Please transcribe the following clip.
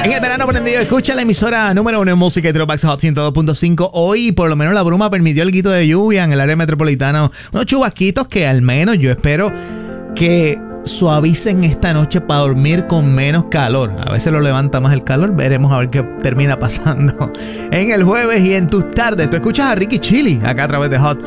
En el verano prendido, escucha la emisora número 1 en música y Throwbacks Hot 102.5. Hoy, por lo menos, la bruma permitió el guito de lluvia en el área metropolitana. Unos chubasquitos que al menos yo espero que suavicen esta noche para dormir con menos calor. A veces lo levanta más el calor. Veremos a ver qué termina pasando en el jueves y en tus tardes. Tú escuchas a Ricky Chili acá a través de Hot